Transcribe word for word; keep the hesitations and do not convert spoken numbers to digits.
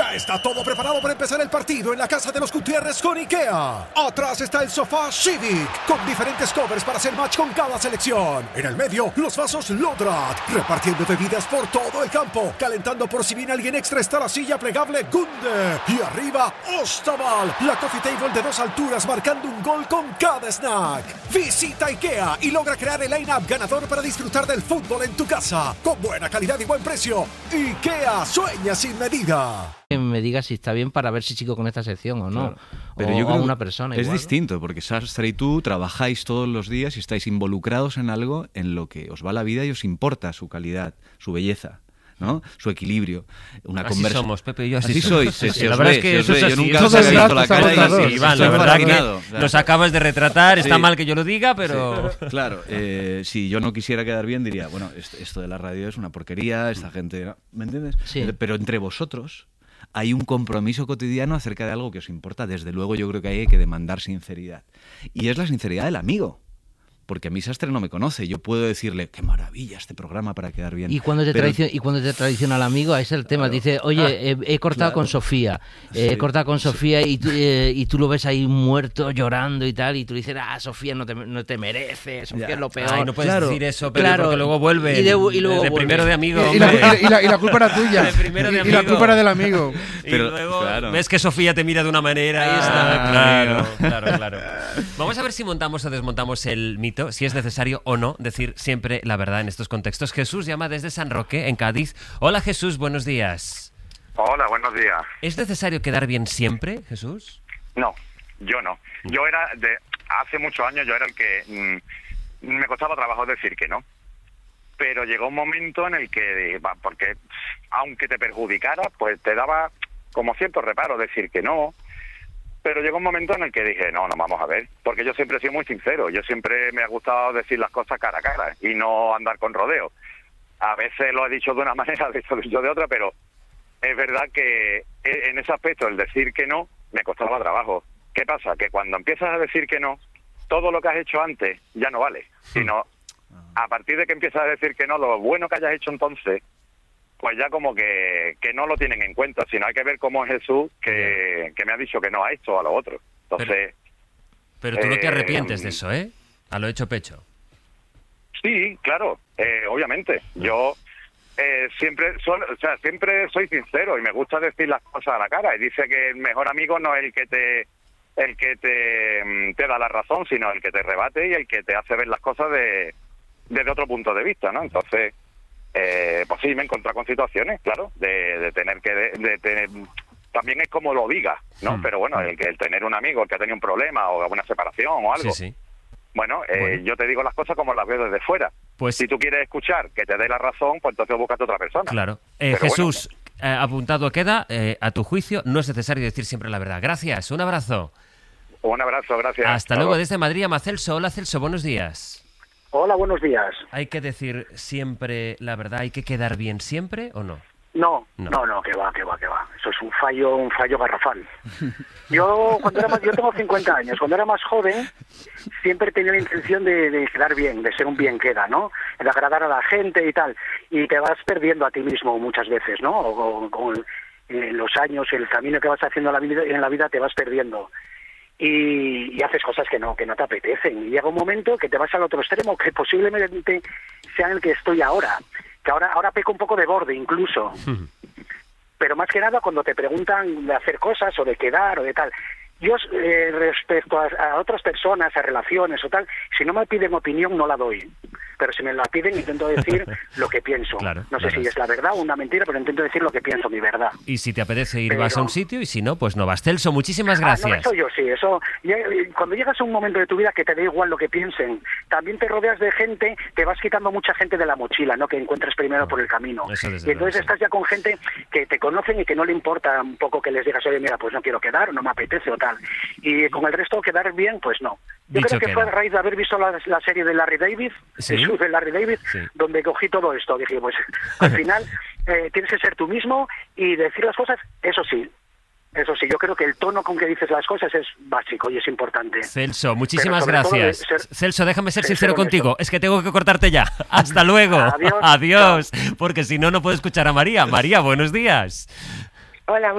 Ya está todo preparado para empezar el partido en la casa de los Gutiérrez con IKEA. Atrás está el sofá Civic, con diferentes covers para hacer match con cada selección. En el medio, los vasos Lodrat, repartiendo bebidas por todo el campo. Calentando por si viene alguien extra está la silla plegable Gunde. Y arriba, Ostaval, la coffee table de dos alturas marcando un gol con cada snack. Visita IKEA y logra crear el line-up ganador para disfrutar del fútbol en tu casa. Con buena calidad y buen precio. IKEA, sueña sin medida. Que me diga si está bien para ver si sigo con esta sección o no. Claro. Pero o yo creo a una persona es igual, distinto, ¿no? porque Sastre y tú trabajáis todos los días y estáis involucrados en algo en lo que os va la vida y os importa su calidad, su belleza, ¿no? Su equilibrio. Una así conversa... somos, Pepe y yo, así, así sois. sois. Se, Sí, se la os verdad ve, es que se os eso ve. es Yo así. nunca Todo os he el visto rato la estamos cara y agotador. y Iván, estoy la verdad que fascinado. nos acabas de retratar. Está Sí. mal que yo lo diga, pero... Sí, claro, eh, si yo no quisiera quedar bien diría, bueno, esto, esto de la radio es una porquería, esta gente... ¿no? ¿Me entiendes? Sí. Pero entre vosotros hay un compromiso cotidiano acerca de algo que os importa. Desde luego yo creo que hay que demandar sinceridad. Y es la sinceridad del amigo. Porque a mí Sastre no me conoce. Yo puedo decirle, qué maravilla este programa para quedar bien. Y cuando te, Pero... traiciona, y cuando te traiciona el amigo, ese es el tema. Claro. Dice, oye, Ah, he, he cortado claro. con Sofía. Sí. He cortado con Sofía y, tú, eh, y tú lo ves ahí muerto, llorando y tal. Y tú dices, ah, Sofía no te, no te merece, Sofía Ya. es lo peor. Ay, no puedes Claro, decir eso, pero claro. porque luego vuelve. Y, de- y luego de vuelve. primero de amigo. Y la, hombre. y la- y la- y la culpa era tuya. De primero de y, y la amigo. culpa era del amigo. Y Pero, luego claro. ves que Sofía te mira de una manera. Ahí está. Claro, claro, claro. Vamos a ver si montamos o desmontamos el mito, si es necesario o no decir siempre la verdad en estos contextos. Jesús llama desde San Roque, en Cádiz. Hola Jesús, buenos días. Hola, buenos días. ¿Es necesario quedar bien siempre, Jesús? No, yo no. Yo era, de hace muchos años, yo era el que mm, me costaba trabajo decir que no. Pero llegó un momento en el que, va, porque aunque te perjudicara, pues te daba como cierto reparo decir que no. Pero llegó un momento en el que dije, no, no, vamos a ver, porque yo siempre he sido muy sincero, yo siempre me ha gustado decir las cosas cara a cara y no andar con rodeo. A veces lo he dicho de una manera, a veces lo he dicho de otra, pero es verdad que en ese aspecto el decir que no me costaba trabajo. ¿Qué pasa? Que cuando empiezas a decir que no, todo lo que has hecho antes ya no vale, sino a partir de que empiezas a decir que no, lo bueno que hayas hecho entonces, pues ya como que, que no lo tienen en cuenta, sino hay que ver cómo es Jesús que, que me ha dicho que no a esto o a lo otro. Entonces, Pero tú no te Eh, arrepientes de eso, ¿eh? A lo hecho pecho. sí, claro, eh, obviamente. Yo eh, siempre, sol- o sea, siempre soy sincero y me gusta decir las cosas a la cara. Y dice que el mejor amigo no es el que te el que te, mm, te da la razón, sino el que te rebate y el que te hace ver las cosas de, desde otro punto de vista, ¿no? Entonces, eh, pues sí, me he encontrado con situaciones, claro, de, de tener que... De, de tener, también es como lo diga, ¿no? Hmm. Pero bueno, el, que el tener un amigo, el que ha tenido un problema o una separación o algo... Sí, sí. Bueno, eh, Bueno. yo te digo las cosas como las veo desde fuera. Pues Si tú quieres escuchar que te dé la razón, pues entonces búscate otra persona. Claro. Eh, Pero Jesús, eh, apuntado queda, eh, a tu juicio, no es necesario decir siempre la verdad. Gracias, un abrazo. Bueno, un abrazo, gracias. Hasta luego desde Madrid, llama Celso. Hola Celso, buenos días. Hola, buenos días. ¿Hay que decir siempre la verdad? ¿Hay que quedar bien siempre o no? No, No. no, no, que va, que va, que va. Eso es un fallo, un fallo garrafal. Yo cuando era más, yo tengo cincuenta años. Cuando era más joven, siempre tenía la intención de, de quedar bien, de ser un bien queda, ¿no? De agradar a la gente y tal. Y te vas perdiendo a ti mismo muchas veces, ¿no? O, o- con eh, los años, el camino que vas haciendo en la vida, en la vida te vas perdiendo. Y, y haces cosas que no que no te apetecen. Y llega un momento que te vas al otro extremo, que posiblemente sea en el que estoy ahora. Que ahora ahora peco un poco de borde incluso. Pero más que nada cuando te preguntan de hacer cosas o de quedar o de tal. Yo, eh, respecto a, a otras personas, a relaciones o tal, si no me piden opinión no la doy. Pero si me la piden intento decir lo que pienso. Claro, no sé claro. si es la verdad o una mentira, pero intento decir lo que pienso, mi verdad. Y si te apetece ir, Pero- vas a un sitio, y si no, pues no vas. Celso, muchísimas Ah, no, gracias. eso yo sí, eso. ya, eh, Cuando llegas a un momento de tu vida que te da igual lo que piensen, también te rodeas de gente, te vas quitando mucha gente de la mochila, ¿no? Que encuentras primero por el camino. Eso desde Y entonces luego, sí. estás ya con gente que te conocen y que no le importa un poco que les digas, oye, mira, pues no quiero quedar, no me apetece o tal. Y con el resto quedar bien, pues no. Yo Dicho creo que queda. fue a raíz de haber visto la, la serie de Larry David, Sí. Jesús de Larry David, Sí. donde cogí todo esto. Dije, pues al final eh, tienes que ser tú mismo y decir las cosas, eso sí. Eso sí, yo creo que el tono con que dices las cosas es básico y es importante. Celso, muchísimas Pero sobre todo gracias. de ser- Celso, déjame ser de sincero ser honesto. contigo. Es que tengo que cortarte ya. Hasta luego. Adiós. Adiós. Porque si no, no puedo escuchar a María. María, buenos días. Hola,